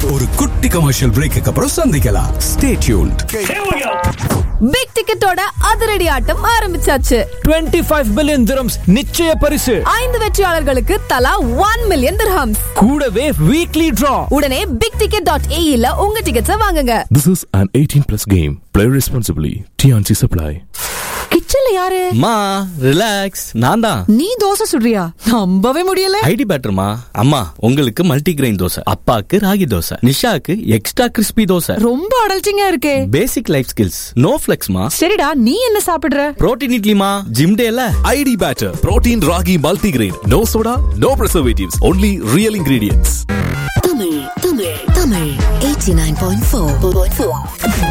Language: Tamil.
ஒரு குட்டி கமர்ஷியல் பிரேக்கு அப்புறம் சந்திக்கலாம். Stay tuned. பிக் டிக்கெட்டோட அதிரடி ஆட்டம் ஆரம்பிச்சாச்சு. 25 பில்லியன் திரம்ஸ் நிச்சய பரிசு. 5 வெற்றியாளர்களுக்கு தலா 1 மில்லியன் திர்ஹம்ஸ். கூடவே வீக்லி டிரா. உடனே bigticket.ae-ல உங்க டிக்கெட்ஸை வாங்குங்க. This is an 18+ game. Play responsibly. TNC Supply. கிச்சன்ல யாரு? மா ரிலாக்ஸ், நான் தான். நீ தோசை சுடுறியா? நம்பவே முடியல. ஐடி பேட்டர்மா. அம்மா உங்களுக்கு மல்டி கிரெயின் தோசை, அப்பாக்கு ராகி தோசை, நிஷாக்கு எக்ஸ்ட்ரா கிறிஸ்பி தோசை. ரொம்ப அடல்ச்சிங்கா இருக்கே. பேசிக் லைஃப் ஸ்கில்ஸ், நோ ஃபிளெக்ஸ்மா. சரிடா, நீ என்ன சாப்பிடுற? புரோட்டீன் இட்லிமா, ஜிம் டேல. ID Batter. Protein Ragi Multigrain. No soda, no preservatives. Only real ingredients. Tamil 89.4.